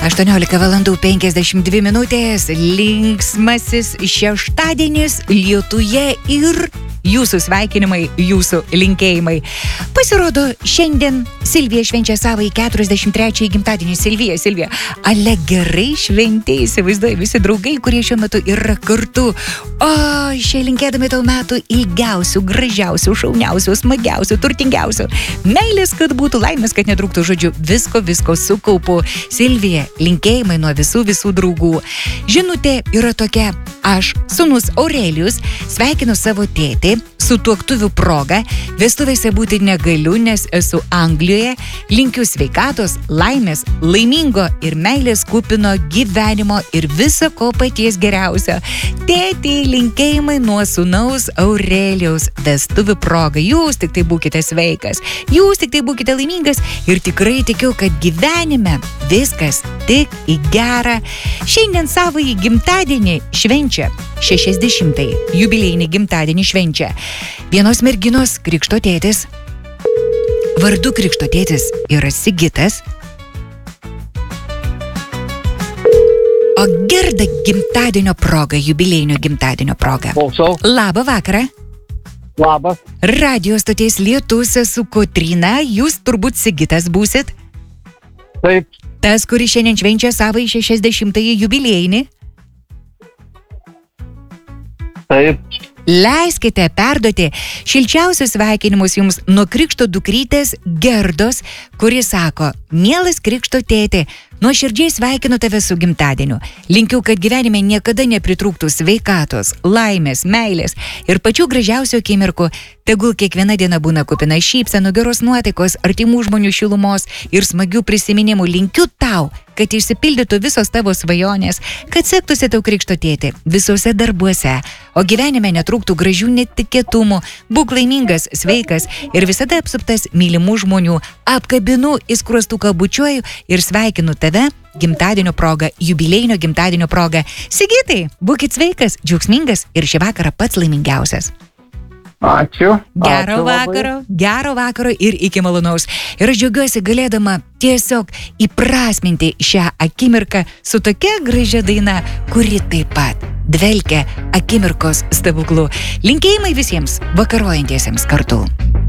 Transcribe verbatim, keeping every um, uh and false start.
aštuoniolika valandų penkiasdešimt dvi minutės, linksmasis šeštadienis Lietuje ir jūsų sveikinimai, jūsų linkėjimai. Pasirodo, šiandien Silvija švenčia savąjį keturiasdešimt trečiąjį gimtadienį. Silvija, Silvija, ale gerai šventė, įsivaizduoja visi draugai, kurie šiuo metu yra kartu. O, šia linkėdami tau metų ilgiausių, gražiausių, šauniausių, smagiausių, turtingiausių. Meilės, kad būtų laimės, kad netrūktų, žodžiu, visko, visko sukaupu. Silvija, linkėjimai nuo visų, visų draugų. Žinutė yra tokia: aš, sūnus Aurelijus, sveikinu savo tėtį su tuoktuvių proga. Vestuvėse būti negaliu, nes esu Anglijoje. Linkiu sveikatos, laimės, laimingo ir meilės kupino gyvenimo ir viso ko paties geriausio. Tėtį, linkėjimai nuo sūnaus Aurelijaus vestuvių proga. Jūs tik tai būkite sveikas, jūs tik tai būkite laimingas ir tikrai tikiu, kad gyvenime viskas tik į gerą. Šiandien savąjį gimtadienį švenčia šešiasdešimtąjį jubiliejinį gimtadienį švenčia vienos merginos krikšto tėtis. Vardu krikšto tėtis yra Sigitas. O Gerda gimtadienio proga, jubiliejinio gimtadienio proga. Klausau. Labą vakarą. Labas. Radio stoties Lietus, esu Kotryna. Jūs turbūt Sigitas būsit? Taip. Tas, kuris šiandien švenčia savąjį šešiasdešimtąjį jubiliejinį? Taip. Leiskite perduoti šilčiausius sveikinimus jums nuo krikšto dukrytės Gerdos, kuri sako: mielas krikšto tėti, nuoširdžiai sveikinu tave su gimtadieniu. Linkiu, kad gyvenime niekada nepritrūktų sveikatos, laimės, meilės ir pačių gražiausių akimirkų. Tegul kiekviena diena būna kupina šypsenų, geros nuotaikos, artimų žmonių šilumos ir smagių prisiminimų. Linkiu tau, kad išsipildytų visos tavo svajonės, kad sektųsi tau krikšto tėti visuose darbuose, o gyvenime netrūktų gražių netikėtumų. Būk laimingas, sveikas ir visada apsuptas mylimų žmonių. Apkabinu, į skruostuką bučiuoju ir sveikinu tave gimtadienio proga, jubiliejinio gimtadienio proga. Sigitai, būkit sveikas, džiaugsmingas ir šį vakarą pats laimingiausias. Ačiū. Gero Ačiū vakaro, labai. Gero vakaro ir iki malonaus. Ir aš džiaugiuosi galėdama tiesiog įprasminti šią akimirką su tokia gražia daina, kuri taip pat dvelkia akimirkos stebuklu. Linkėjimai visiems vakarojantiesiems kartu.